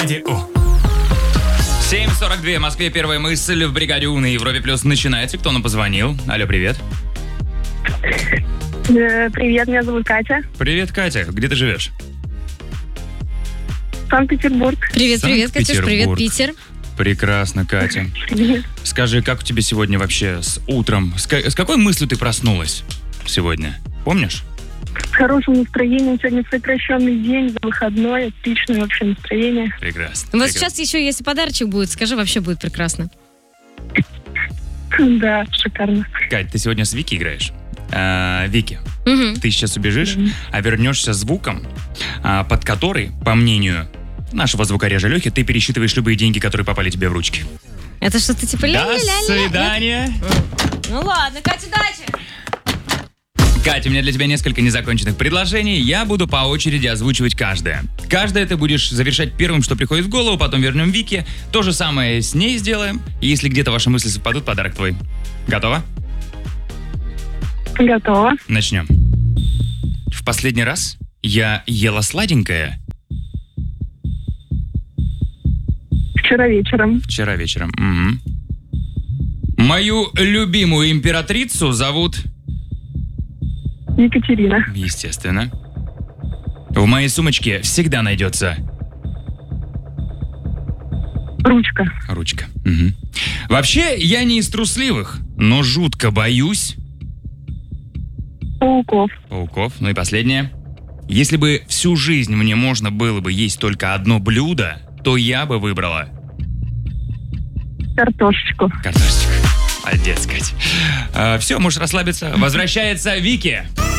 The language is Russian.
7:42 в Москве. Первая мысль в бригаде У на Европе Плюс начинается. Кто нам позвонил? Алло, привет. Привет, меня зовут Катя. Привет, Катя. Где ты живешь? Санкт-Петербург. Привет, Катюш, привет, Питер. Прекрасно, Катя. Привет. Скажи, как у тебя сегодня вообще с утром? С какой мыслью ты проснулась сегодня? Помнишь? С хорошим настроением. Сегодня сокращенный день, выходной. Отличное вообще настроение. Прекрасно. Вот сейчас еще, если подарочек будет, скажи, вообще будет прекрасно. Да, шикарно. Кать, ты сегодня с Вики играешь? Вики, Угу. ты сейчас убежишь, а вернешься звуком, под который, по мнению нашего звукорежа Лехи, ты пересчитываешь любые деньги, которые попали тебе в ручки. Это что-то типа До ля-ля-ля-ля. свидания. Ну ладно, Катя, удачи. Катя, у меня для тебя несколько незаконченных предложений. Я буду по очереди озвучивать каждое. Каждое ты будешь завершать первым, что приходит в голову, потом вернем Вике. То же самое с ней сделаем. И если где-то ваши мысли совпадут, подарок твой. Готова? Готова. Начнем. В последний раз я ела сладенькое Вчера вечером. вчера вечером. Угу. Мою любимую императрицу зовут... Екатерина. Естественно. В моей сумочке всегда найдется Ручка. ручка. Угу. Вообще, я не из трусливых, но жутко боюсь Пауков. пауков. Ну и последнее. Если бы всю жизнь мне можно было бы есть только одно блюдо, то я бы выбрала Картошечку. картошечку. Молодец, Кать. Все, можешь расслабиться. Возвращается Вики.